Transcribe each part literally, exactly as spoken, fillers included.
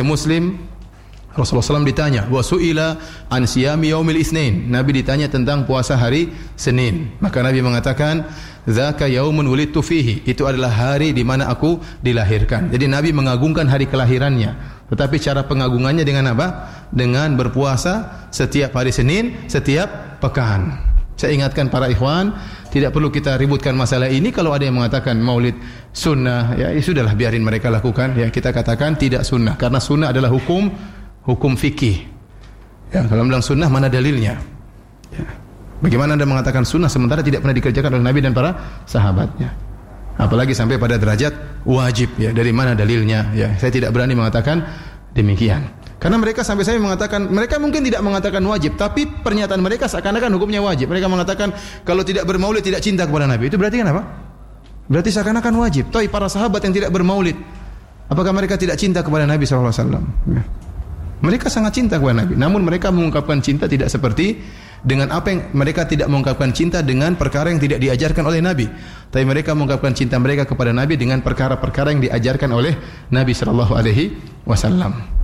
Sahih Muslim, Rasulullah shallallahu alaihi wasallam ditanya, wa su'ila an siyami yaumil itsnain. Nabi ditanya tentang puasa hari Senin. Maka Nabi mengatakan, dzaka yaumun wulidtu fihi. Itu adalah hari di mana aku dilahirkan. Jadi Nabi mengagungkan hari kelahirannya. Tetapi cara pengagungannya dengan apa? Dengan berpuasa setiap hari Senin, setiap pekan. Saya ingatkan para ikhwan, tidak perlu kita ributkan masalah ini. Kalau ada yang mengatakan maulid sunnah, ya, ya sudahlah, biarin mereka lakukan. Ya, kita katakan tidak sunnah, karena sunnah adalah hukum hukum fikih. Ya, kalau bilang sunnah, mana dalilnya? Ya. Bagaimana Anda mengatakan sunnah sementara tidak pernah dikerjakan oleh Nabi dan para sahabatnya? Apalagi sampai pada derajat wajib. Ya, dari mana dalilnya? Ya, saya tidak berani mengatakan demikian. Karena mereka sampai saya mengatakan, mereka mungkin tidak mengatakan wajib, tapi pernyataan mereka seakan-akan hukumnya wajib. Mereka mengatakan kalau tidak bermaulid tidak cinta kepada Nabi. Itu berarti kan apa? Berarti seakan-akan wajib. Tapi para sahabat yang tidak bermaulid, apakah mereka tidak cinta kepada Nabi shallallahu alaihi wasallam? Ya. Mereka sangat cinta kepada Nabi. Namun mereka mengungkapkan cinta tidak seperti dengan apa yang mereka tidak mengungkapkan cinta dengan perkara yang tidak diajarkan oleh Nabi. Tapi mereka mengungkapkan cinta mereka kepada Nabi dengan perkara-perkara yang diajarkan oleh Nabi sallallahu alaihi wasallam.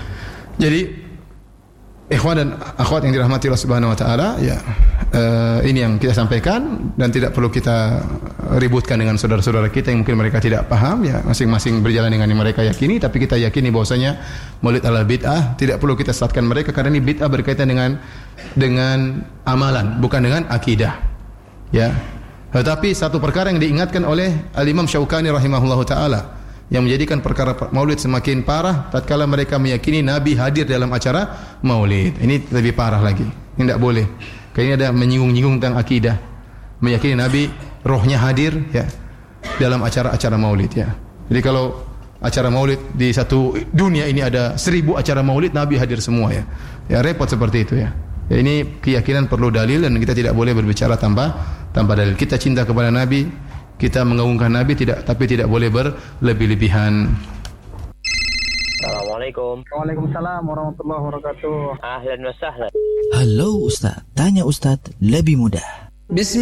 Jadi ikhwan dan akhwat yang dirahmati Allah Subhanahu wa taala, ya uh, ini yang kita sampaikan dan tidak perlu kita ributkan dengan saudara-saudara kita yang mungkin mereka tidak paham, ya masing-masing berjalan dengan yang mereka yakini, tapi kita yakini bahwasanya maulid adalah bid'ah, tidak perlu kita sesatkan mereka karena ini bid'ah berkaitan dengan dengan amalan, bukan dengan akidah. Ya. Tetapi satu perkara yang diingatkan oleh Al-Imam Syaukani rahimahullahu taala yang menjadikan perkara maulid semakin parah tatkala mereka meyakini Nabi hadir dalam acara maulid. Ini lebih parah lagi. Ini tidak boleh. Karena ini ada menyinggung-nyinggung tentang akidah. Meyakini Nabi rohnya hadir, ya, dalam acara-acara maulid, ya. Jadi kalau acara maulid di satu dunia ini ada seribu acara maulid, Nabi hadir semua, ya. Ya repot seperti itu, ya. Ya, ini keyakinan perlu dalil dan kita tidak boleh berbicara tanpa tanpa dalil. Kita cinta kepada Nabi, kita mengagungkan Nabi, tidak, tapi tidak boleh berlebih-lebihan. Assalamualaikum. Waalaikumsalam warahmatullahi wabarakatuh. Ahlan wa sahlan. Halo Ustaz, tanya Ustaz lebih mudah. Bismillah.